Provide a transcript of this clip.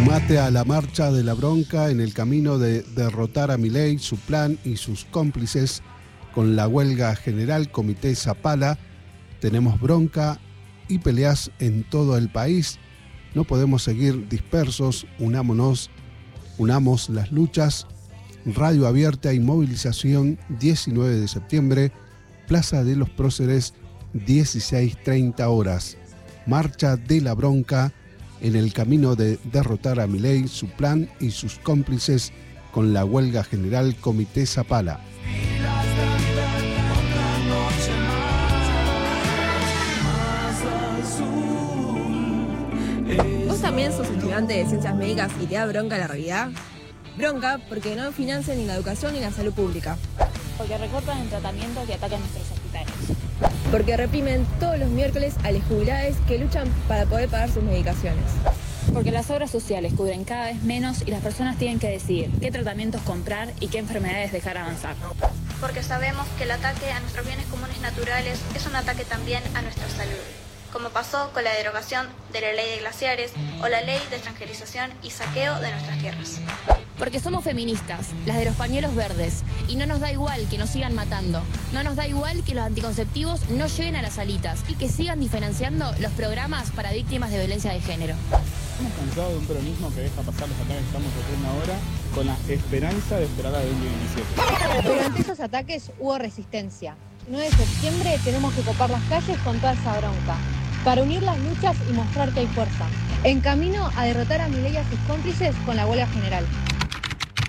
Sumate a la marcha de la bronca en el camino de derrotar a Milei, su plan y sus cómplices con la huelga general Comité Zapala. Tenemos bronca y peleas en todo el país. No podemos seguir dispersos, unámonos, unamos las luchas. Radio abierta y movilización 19 de septiembre, Plaza de los Próceres, 16:30 horas. Marcha de la bronca en el camino de derrotar a Milei, su plan y sus cómplices con la huelga general Comité Zapala. ¿Vos también sos estudiante de ciencias médicas y te da bronca la realidad? Bronca porque no financian ni la educación ni la salud pública. Porque recortan el tratamiento que atacan nuestros hospitales. Porque reprimen todos los miércoles a las jubiladas que luchan para poder pagar sus medicaciones. Porque las obras sociales cubren cada vez menos y las personas tienen que decidir qué tratamientos comprar y qué enfermedades dejar avanzar. Porque sabemos que el ataque a nuestros bienes comunes naturales es un ataque también a nuestra salud, como pasó con la derogación de la ley de glaciares o la ley de extranjerización y saqueo de nuestras tierras. Porque somos feministas, las de los pañuelos verdes, y no nos da igual que nos sigan matando, no nos da igual que los anticonceptivos no lleguen a las salitas y que sigan diferenciando los programas para víctimas de violencia de género. Estamos cansados de un peronismo que deja pasar los ataques que estamos sufriendo ahora con la esperanza de esperar a 2027. Pero ante esos ataques hubo resistencia. El 9 de septiembre tenemos que copar las calles con toda esa bronca, para unir las luchas y mostrar que hay fuerza, en camino a derrotar a Milei y a sus cómplices con la huelga general.